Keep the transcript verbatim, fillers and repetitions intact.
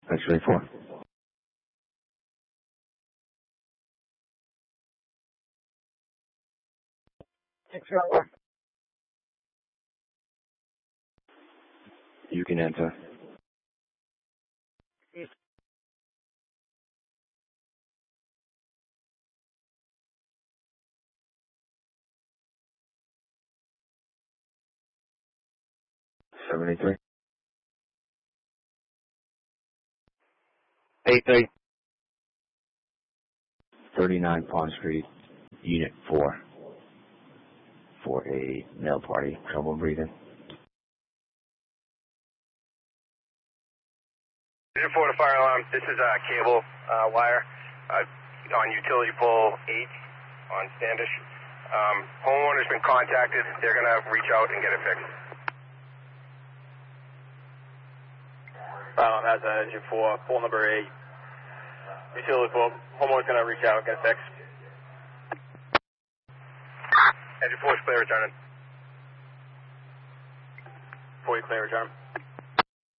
X-ray four. X-ray four. You can enter. seventy-three. eight three. thirty-nine Pond Street, Unit four. For a male party, trouble breathing. Unit four to fire alarm. This is uh, cable uh, wire uh, on utility pole eight on Standish. Um, homeowner's been contacted. They're going to reach out and get it fixed. Fire alarm has uh, engine four, pole number eight. Utility pole. Homeowner's going to reach out and get it fixed. Engine four is clear, returning. Before you clear, return.